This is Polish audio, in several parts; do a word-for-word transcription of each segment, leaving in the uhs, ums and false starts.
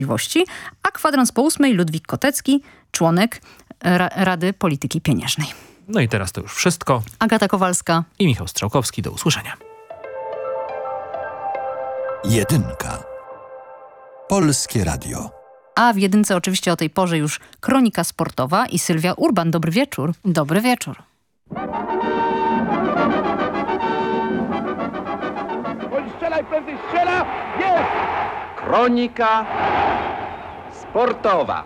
Sprawiedliwości, a kwadrans po ósmej Ludwik Kotecki, członek Ra- Rady Polityki Pieniężnej. No i teraz to już wszystko. Agata Kowalska I Michał Strzałkowski. Do usłyszenia. Jedynka. Polskie Radio. A w jedynce oczywiście o tej porze już kronika sportowa i Sylwia Urban. Dobry wieczór. Dobry wieczór. Strzelaj, prędzej strzela! Jest! Kronika sportowa.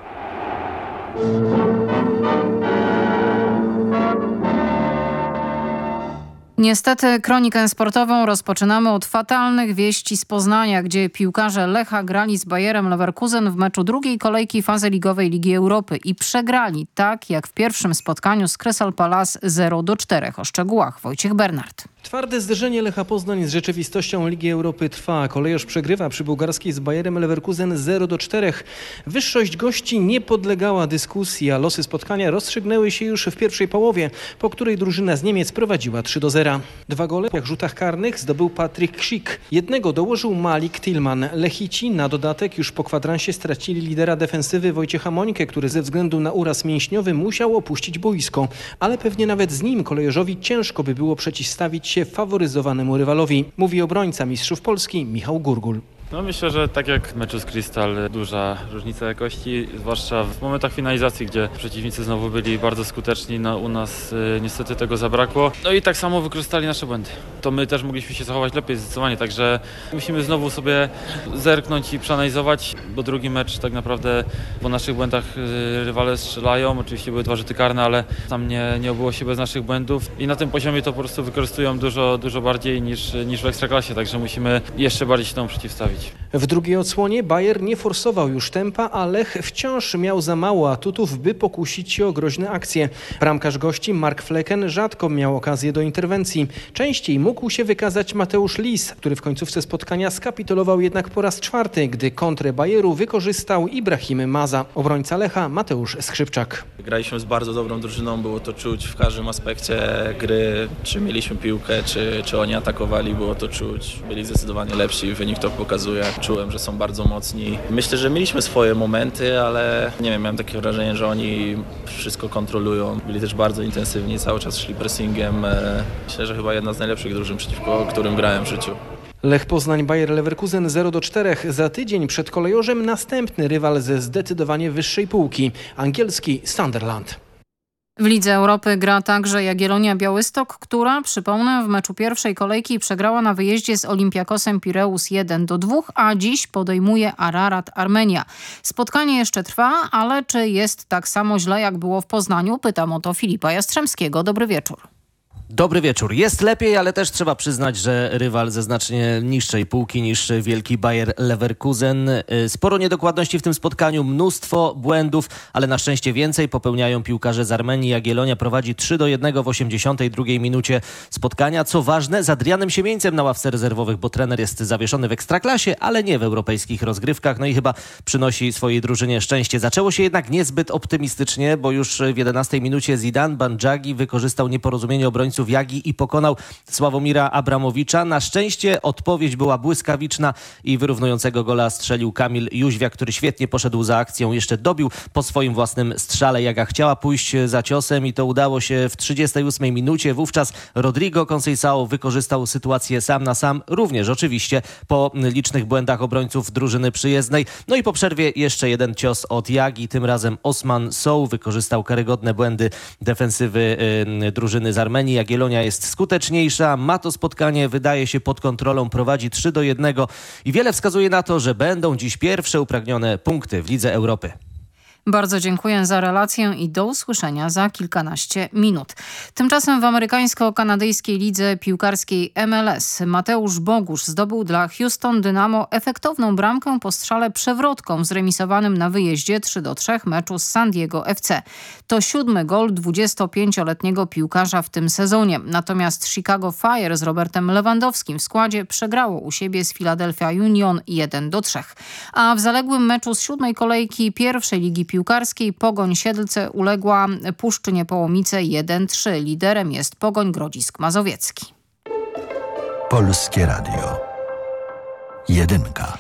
Niestety kronikę sportową rozpoczynamy od fatalnych wieści z Poznania, gdzie piłkarze Lecha grali z Bayerem Leverkusen w meczu drugiej kolejki fazy ligowej Ligi Europy i przegrali, tak jak w pierwszym spotkaniu z Crystal Palace zero do czterech. O szczegółach Wojciech Bernard. Twarde zderzenie Lecha Poznań z rzeczywistością Ligi Europy trwa. Kolejorz przegrywa przy bułgarskiej z Bayerem Leverkusen zero do czterech. Wyższość gości nie podlegała dyskusji, a losy spotkania rozstrzygnęły się już w pierwszej połowie, po której drużyna z Niemiec prowadziła trzy do zera. Dwa gole w rzutach karnych zdobył Patryk Schick. Jednego dołożył Malik Tillman. Lechici na dodatek już po kwadransie stracili lidera defensywy Wojciecha Mońkę, który ze względu na uraz mięśniowy musiał opuścić boisko. Ale pewnie nawet z nim kolejorzowi ciężko by było przeciwstawić się faworyzowanemu rywalowi, mówi obrońca mistrzów Polski Michał Gurgul. No myślę, że tak jak w meczu z Crystal, duża różnica jakości, zwłaszcza w momentach finalizacji, gdzie przeciwnicy znowu byli bardzo skuteczni, no u nas y, niestety tego zabrakło. No i tak samo wykorzystali nasze błędy. To my też mogliśmy się zachować lepiej zdecydowanie, także musimy znowu sobie zerknąć i przeanalizować, bo drugi mecz tak naprawdę po naszych błędach y, rywale strzelają. Oczywiście były dwa rzuty karne, ale tam nie, nie obyło się bez naszych błędów i na tym poziomie to po prostu wykorzystują dużo, dużo bardziej niż, niż w Ekstraklasie, także musimy jeszcze bardziej się temu przeciwstawić. W drugiej odsłonie Bayer nie forsował już tempa, a Lech wciąż miał za mało atutów, by pokusić się o groźne akcje. Bramkarz gości Mark Flecken rzadko miał okazję do interwencji. Częściej mógł się wykazać Mateusz Lis, który w końcówce spotkania skapitulował jednak po raz czwarty, gdy kontrę Bayeru wykorzystał Ibrahim Maza. Obrońca Lecha Mateusz Skrzypczak. Graliśmy z bardzo dobrą drużyną, było to czuć w każdym aspekcie gry. Czy mieliśmy piłkę, czy, czy oni atakowali, było to czuć. Byli zdecydowanie lepsi, wynik to pokazuje. Czułem, że są bardzo mocni. Myślę, że mieliśmy swoje momenty, ale nie wiem, miałem takie wrażenie, że oni wszystko kontrolują. Byli też bardzo intensywni, cały czas szli pressingiem. Myślę, że chyba jedna z najlepszych drużyn, przeciwko którym grałem w życiu. Lech Poznań Bayer Leverkusen zero do czterech. Za tydzień przed kolejorzem następny rywal ze zdecydowanie wyższej półki. Angielski Sunderland. W Lidze Europy gra także Jagiellonia Białystok, która, przypomnę, w meczu pierwszej kolejki przegrała na wyjeździe z Olympiakosem Pireus jeden do dwóch, a dziś podejmuje Ararat Armenia. Spotkanie jeszcze trwa, ale czy jest tak samo źle, jak było w Poznaniu? Pytam o to Filipa Jastrzębskiego. Dobry wieczór. Dobry wieczór. Jest lepiej, ale też trzeba przyznać, że rywal ze znacznie niższej półki niż wielki Bayer Leverkusen. Sporo niedokładności w tym spotkaniu, mnóstwo błędów, ale na szczęście więcej popełniają piłkarze z Armenii. Jagiellonia prowadzi trzy do jednego w osiemdziesiątej drugiej minucie spotkania. Co ważne, z Adrianem Siemieńcem na ławce rezerwowych, bo trener jest zawieszony w Ekstraklasie, ale nie w europejskich rozgrywkach. No i chyba przynosi swojej drużynie szczęście. Zaczęło się jednak niezbyt optymistycznie, bo już w jedenastej minucie Zidane Bandżagi wykorzystał nieporozumienie obrońców Jagi i pokonał Sławomira Abramowicza. Na szczęście odpowiedź była błyskawiczna i wyrównującego gola strzelił Kamil Jóźwiak, który świetnie poszedł za akcją. Jeszcze dobił po swoim własnym strzale. Jaga chciała pójść za ciosem i to udało się w trzydziestej ósmej minucie. Wówczas Rodrigo Conceição wykorzystał sytuację sam na sam, również oczywiście po licznych błędach obrońców drużyny przyjezdnej. No i po przerwie jeszcze jeden cios od Jagi. Tym razem Osman Sow wykorzystał karygodne błędy defensywy yy, drużyny z Armenii. Jagiellonia jest skuteczniejsza, ma to spotkanie, wydaje się pod kontrolą, prowadzi trzy do jednego i wiele wskazuje na to, że będą dziś pierwsze upragnione punkty w Lidze Europy. Bardzo dziękuję za relację i do usłyszenia za kilkanaście minut. Tymczasem w amerykańsko-kanadyjskiej lidze piłkarskiej M L S Mateusz Bogusz zdobył dla Houston Dynamo efektowną bramkę po strzale przewrotką zremisowanym na wyjeździe trzy do trzech meczu z San Diego F C. To siódmy gol dwudziestopięcioletniego piłkarza w tym sezonie. Natomiast Chicago Fire z Robertem Lewandowskim w składzie przegrało u siebie z Philadelphia Union jeden do trzech. A w zaległym meczu z siódmej kolejki pierwszej ligi piłkarskiej Pogoń Siedlce uległa Puszczy Niepołomice jeden trzy. Liderem jest Pogoń Grodzisk Mazowiecki. Polskie Radio. Jedynka.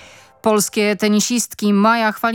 Polskie tenisistki Maja Chwali